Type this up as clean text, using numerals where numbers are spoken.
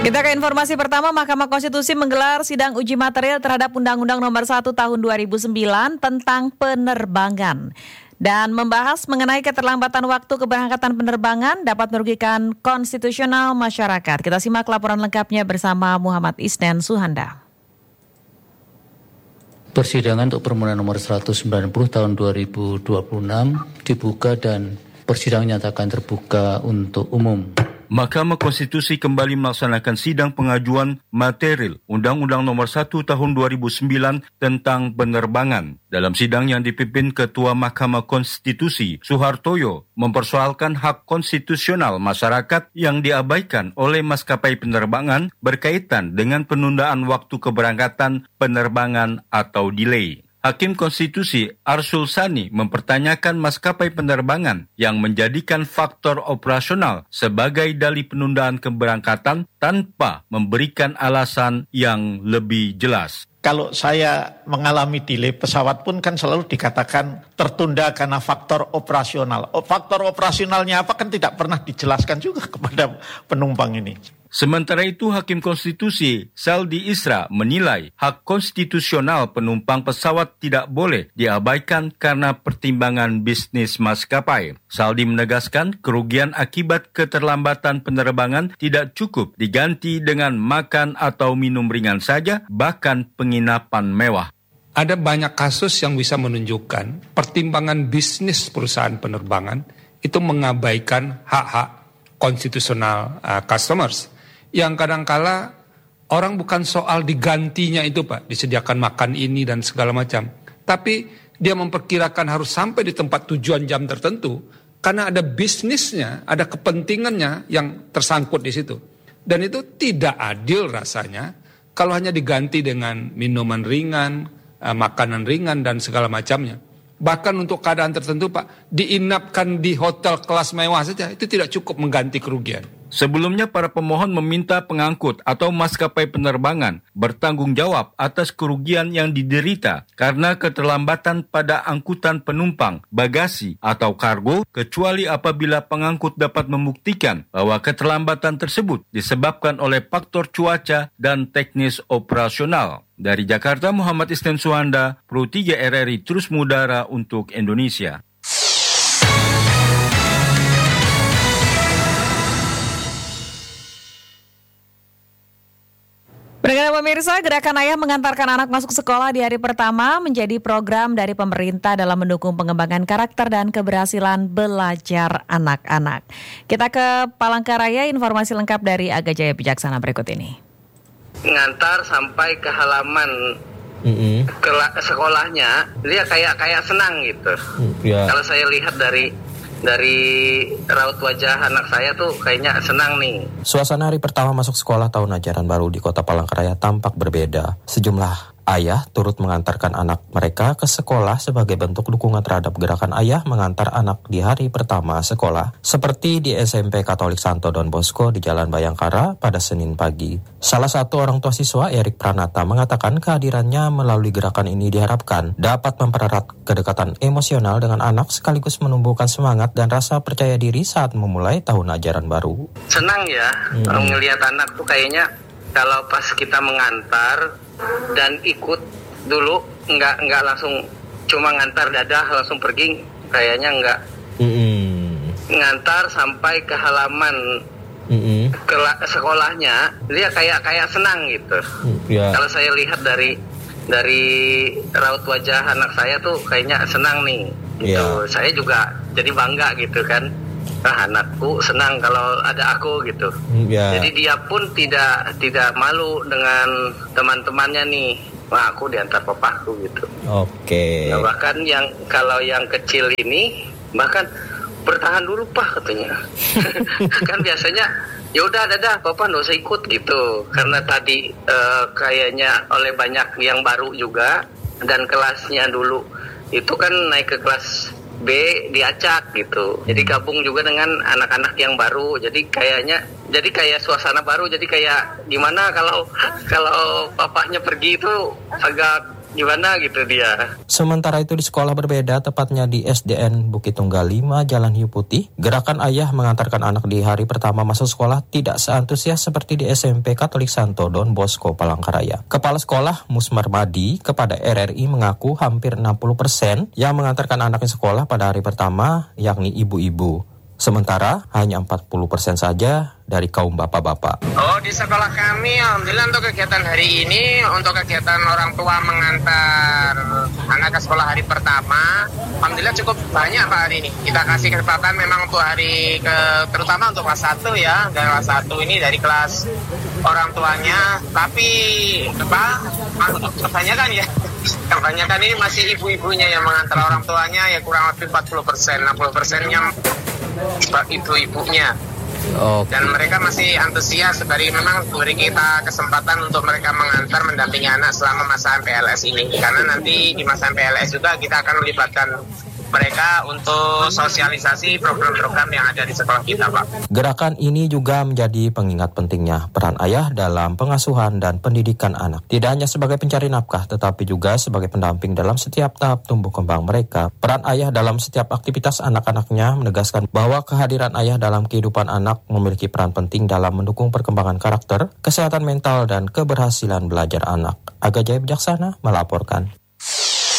Kita ke informasi pertama, Mahkamah Konstitusi menggelar sidang uji material terhadap Undang-Undang Nomor 1 Tahun 2009 tentang penerbangan. Dan membahas mengenai keterlambatan waktu keberangkatan penerbangan dapat merugikan konstitusional masyarakat. Kita simak laporan lengkapnya bersama Muhammad Isnen Suhanda. Persidangan untuk permohonan nomor 190 tahun 2026 dibuka dan persidangan nyatakan terbuka untuk umum. Mahkamah Konstitusi kembali melaksanakan sidang pengajuan material Undang-Undang Nomor 1 Tahun 2009 tentang penerbangan. Dalam sidang yang dipimpin Ketua Mahkamah Konstitusi Suhartoyo mempersoalkan hak konstitusional masyarakat yang diabaikan oleh maskapai penerbangan berkaitan dengan penundaan waktu keberangkatan penerbangan atau delay. Hakim Konstitusi Arsul Sani mempertanyakan maskapai penerbangan yang menjadikan faktor operasional sebagai dalih penundaan keberangkatan tanpa memberikan alasan yang lebih jelas. Kalau saya mengalami delay pesawat pun kan selalu dikatakan tertunda karena faktor operasional. Faktor operasionalnya apa kan tidak pernah dijelaskan juga kepada penumpang ini. Sementara itu, Hakim Konstitusi Saldi Isra menilai hak konstitusional penumpang pesawat tidak boleh diabaikan karena pertimbangan bisnis maskapai. Saldi menegaskan kerugian akibat keterlambatan penerbangan tidak cukup diganti dengan makan atau minum ringan saja, bahkan penginapan mewah. Ada banyak kasus yang bisa menunjukkan pertimbangan bisnis perusahaan penerbangan itu mengabaikan hak-hak konstitusional customers. Yang kadangkala orang bukan soal digantinya itu Pak, disediakan makan ini dan segala macam. Tapi dia memperkirakan harus sampai di tempat tujuan jam tertentu karena ada bisnisnya, ada kepentingannya yang tersangkut di situ. Dan itu tidak adil rasanya kalau hanya diganti dengan minuman ringan, makanan ringan dan segala macamnya. Bahkan untuk keadaan tertentu Pak, diinapkan di hotel kelas mewah saja, itu tidak cukup mengganti kerugian. Sebelumnya, para pemohon meminta pengangkut atau maskapai penerbangan bertanggung jawab atas kerugian yang diderita karena keterlambatan pada angkutan penumpang, bagasi, atau kargo, kecuali apabila pengangkut dapat membuktikan bahwa keterlambatan tersebut disebabkan oleh faktor cuaca dan teknis operasional. Dari Jakarta, Muhammad Isnen Suhanda, Pro 3 RRI Terus Mengudara untuk Indonesia. Pendengar pemirsa, Gerakan Ayah Mengantarkan Anak Masuk Sekolah di Hari Pertama menjadi program dari pemerintah dalam mendukung pengembangan karakter dan keberhasilan belajar anak-anak. Kita ke Palangkaraya, informasi lengkap dari Aga Jaya Bijaksana berikut ini. Ngantar sampai ke halaman ke sekolahnya, dia kayak senang gitu. Kalau saya lihat dari raut wajah anak saya tuh kayaknya senang nih. Suasana hari pertama masuk sekolah tahun ajaran baru di Kota Palangkaraya tampak berbeda. Sejumlah ayah turut mengantarkan anak mereka ke sekolah sebagai bentuk dukungan terhadap Gerakan Ayah Mengantar Anak di hari pertama sekolah, seperti di SMP Katolik Santo Don Bosco di Jalan Bayangkara pada Senin pagi. Salah satu orang tua siswa, Erik Pranata, mengatakan kehadirannya melalui gerakan ini diharapkan dapat mempererat kedekatan emosional dengan anak sekaligus menumbuhkan semangat dan rasa percaya diri saat memulai tahun ajaran baru. Senang ya, ngelihat anak tuh kayaknya kalau pas kita mengantar dan ikut dulu, nggak langsung cuma ngantar dadah langsung pergi, kayaknya nggak. Ngantar sampai ke halaman ke sekolahnya, dia kayak senang gitu. Kalau saya lihat dari raut wajah anak saya tuh kayaknya senang nih gitu. Saya juga jadi bangga gitu kan, anakku senang kalau ada aku gitu. Jadi dia pun tidak malu dengan teman-temannya nih, wah aku diantar papaku gitu. Nah, bahkan kalau yang kecil ini bahkan bertahan dulu Pak katanya. Kan biasanya ya udah dadah papa nggak usah ikut gitu, karena tadi kayaknya oleh banyak yang baru juga, dan kelasnya dulu itu kan naik ke kelas B diacak gitu. Jadi gabung juga dengan anak-anak yang baru. Jadi kayak suasana baru. Jadi kayak gimana kalau papahnya pergi itu agak gimana gitu dia. Sementara itu di sekolah berbeda, tepatnya di SDN Bukit Tunggal 5 Jalan Hiu Putih, gerakan ayah mengantarkan anak di hari pertama masuk sekolah tidak seantusias seperti di SMP Katolik Santo Don Bosco Palangkaraya. Kepala Sekolah Musmar Madi kepada RRI mengaku hampir 60% yang mengantarkan anaknya sekolah pada hari pertama yakni ibu-ibu. Sementara hanya 40% saja dari kaum bapak-bapak. Oh, di sekolah kami alhamdulillah untuk kegiatan hari ini, untuk kegiatan orang tua mengantar anak ke sekolah hari pertama, alhamdulillah cukup banyak Pak hari ini. Kita kasih kesempatan memang untuk hari terutama untuk kelas 1 ya, dari kelas 1 ini dari kelas orang tuanya, tapi kebanyakan ini masih ibu-ibunya yang mengantar orang tuanya ya kurang lebih 40%, 60%-nya ibu-ibunya. Dan mereka masih antusias memang beri kita kesempatan untuk mereka mengantar mendampingi anak selama masa MPLS ini, karena nanti di masa MPLS juga kita akan melibatkan mereka untuk sosialisasi program-program yang ada di sekolah kita, Pak. Gerakan ini juga menjadi pengingat pentingnya peran ayah dalam pengasuhan dan pendidikan anak. Tidak hanya sebagai pencari nafkah, tetapi juga sebagai pendamping dalam setiap tahap tumbuh kembang mereka. Peran ayah dalam setiap aktivitas anak-anaknya menegaskan bahwa kehadiran ayah dalam kehidupan anak memiliki peran penting dalam mendukung perkembangan karakter, kesehatan mental, dan keberhasilan belajar anak. Aga Jaya Bijaksana melaporkan.